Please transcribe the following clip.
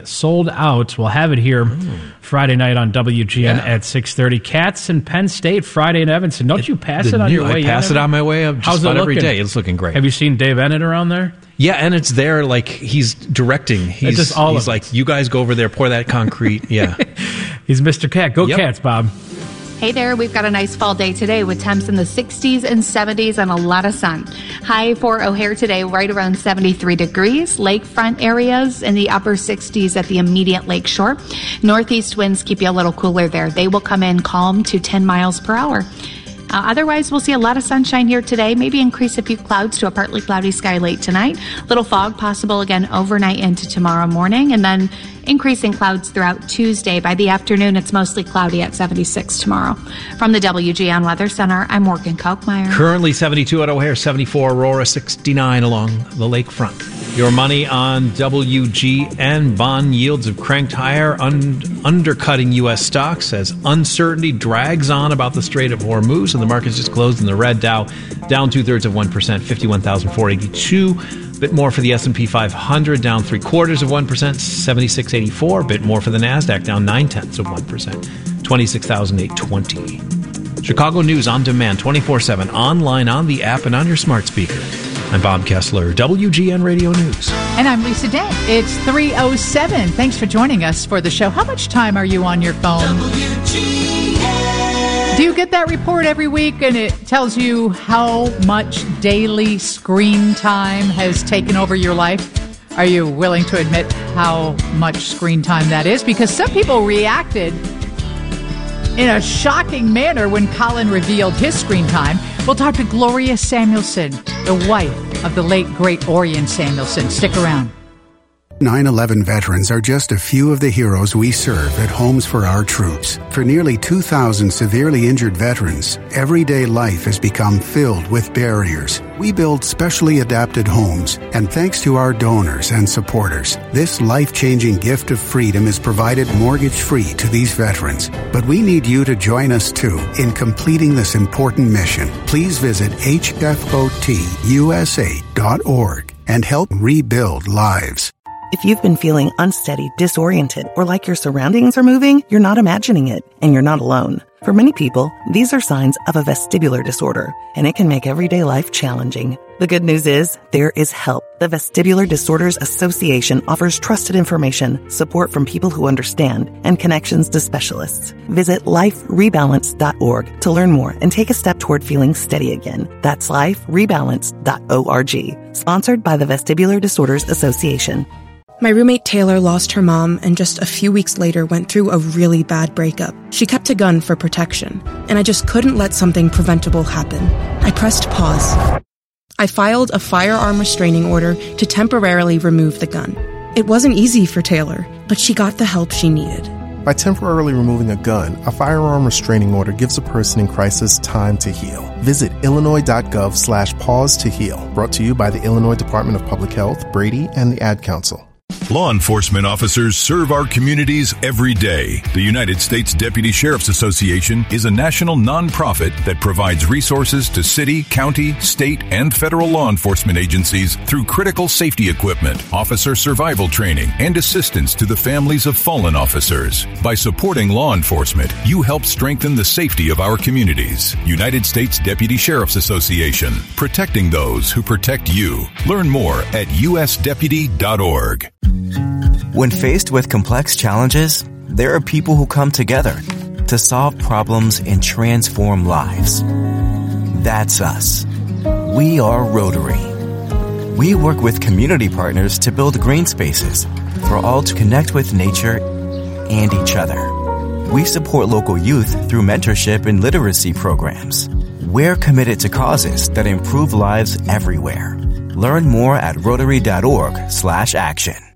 sold out. We'll have it here Friday night on WGN at 6:30. Cats in Penn State Friday in Evanston. Don't you pass it on your way? I pass it on my way up just about every day. It's looking great. Have you seen Dave Ennett around there? Yeah, and it's there like he's directing. He's like, you guys go over there, pour that concrete. Yeah. He's Mr. Cat. Go Cats, Bob. Hey there, we've got a nice fall day today with temps in the 60s and 70s and a lot of sun. High for O'Hare today, right around 73 degrees. Lakefront areas in the upper 60s at the immediate lake shore. Northeast winds keep you a little cooler there. They will come in calm to 10 miles per hour. Otherwise, we'll see a lot of sunshine here today, maybe increase a few clouds to a partly cloudy sky late tonight. Little fog possible again overnight into tomorrow morning, and then increasing clouds throughout Tuesday. By the afternoon, it's mostly cloudy at 76 tomorrow. From the WGN Weather Center, I'm Morgan Kochmeyer. Currently 72 at O'Hare, 74 Aurora, 69 along the lakefront. Your money on WGN. Bond yields have cranked higher, undercutting U.S. stocks as uncertainty drags on about the Strait of Hormuz, and the market's just closed in the red. Dow down 0.2%, 51,482. Bit more for the S&P 500, down 0.75%, 7684. Bit more for the Nasdaq, down 0.9%, 26,820. Chicago News on demand, 24/7, online, on the app, and on your smart speaker. I'm Bob Kessler, WGN Radio News. And I'm Lisa Dent. It's 3:07. Thanks for joining us for the show. How much time are you on your phone? WGN. Do you get that report every week and it tells you how much daily screen time has taken over your life? Are you willing to admit how much screen time that is? Because some people reacted in a shocking manner when Colin revealed his screen time. We'll talk to Gloria Samuelson, the wife of the late, great Orion Samuelson. Stick around. 9/11 veterans are just a few of the heroes we serve at Homes for Our Troops. For nearly 2,000 severely injured veterans, everyday life has become filled with barriers. We build specially adapted homes, and thanks to our donors and supporters, this life-changing gift of freedom is provided mortgage-free to these veterans. But we need you to join us, too, in completing this important mission. Please visit hfotusa.org and help rebuild lives. If you've been feeling unsteady, disoriented, or like your surroundings are moving, you're not imagining it, and you're not alone. For many people, these are signs of a vestibular disorder, and it can make everyday life challenging. The good news is, there is help. The Vestibular Disorders Association offers trusted information, support from people who understand, and connections to specialists. Visit liferebalance.org to learn more and take a step toward feeling steady again. That's liferebalance.org. Sponsored by the Vestibular Disorders Association. My roommate Taylor lost her mom and just a few weeks later went through a really bad breakup. She kept a gun for protection, and I just couldn't let something preventable happen. I pressed pause. I filed a firearm restraining order to temporarily remove the gun. It wasn't easy for Taylor, but she got the help she needed. By temporarily removing a gun, a firearm restraining order gives a person in crisis time to heal. Visit illinois.gov/pause to heal. Brought to you by the Illinois Department of Public Health, Brady, and the Ad Council. Law enforcement officers serve our communities every day. The United States Deputy Sheriff's Association is a national nonprofit that provides resources to city, county, state, and federal law enforcement agencies through critical safety equipment, officer survival training, and assistance to the families of fallen officers. By supporting law enforcement, you help strengthen the safety of our communities. United States Deputy Sheriff's Association, protecting those who protect you. Learn more at usdeputy.org. When faced with complex challenges, there are people who come together to solve problems and transform lives. That's us. We are Rotary. We work with community partners to build green spaces for all to connect with nature and each other. We support local youth through mentorship and literacy programs. We're committed to causes that improve lives everywhere. Learn more at Rotary.org/action.